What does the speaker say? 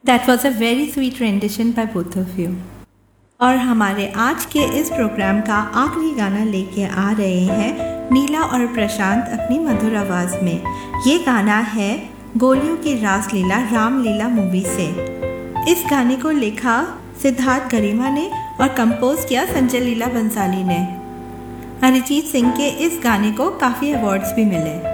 That was a very sweet rendition by both of you. और हमारे आज के इस प्रोग्राम का आखिरी गाना लेके आ रहे हैं नीला और प्रशांत अपनी मधुर आवाज़ में। ये गाना है गोलियों की रासलीला रामलीला मूवी से। इस गाने को लिखा सिद्धार्थ गरिमा ने और कंपोज किया संजय लीला बंसाली ने। अरिजीत सिंह के इस गाने को काफ़ी अवार्ड्स भी मिले।